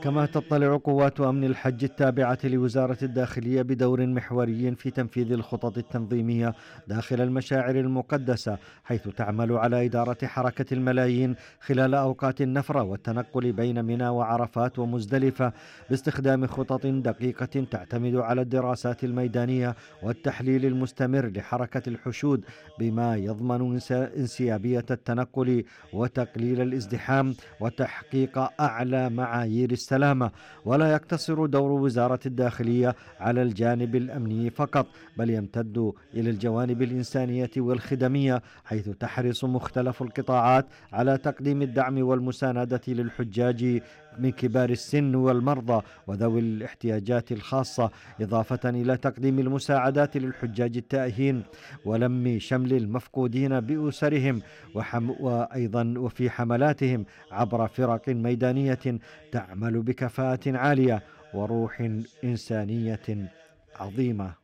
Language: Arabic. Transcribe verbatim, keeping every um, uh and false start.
كما تطلع قوات أمن الحج التابعة لوزارة الداخلية بدور محوري في تنفيذ الخطط التنظيمية داخل المشاعر المقدسة، حيث تعمل على إدارة حركة الملايين خلال أوقات النفر والتنقل بين منى وعرفات ومزدلفة باستخدام خطط دقيقة تعتمد على الدراسات الميدانية والتحليل المستمر لحركة الحشود، بما يضمن انسيابية التنقل وتقليل الازدحام وتحقيق أعلى معايير السلامة. ولا يقتصر دور وزارة الداخلية على الجانب الأمني فقط، بل يمتد إلى الجوانب الإنسانية والخدمية، حيث تحرص مختلف القطاعات على تقديم الدعم والمساندة للحجاج من كبار السن والمرضى وذوي الاحتياجات الخاصة، إضافة إلى تقديم المساعدات للحجاج التائهين ولم شمل المفقودين بأسرهم، وحم وأيضا وفي حملاتهم عبر فرق ميدانية تعمل بكفاءة عالية وروح إنسانية عظيمة.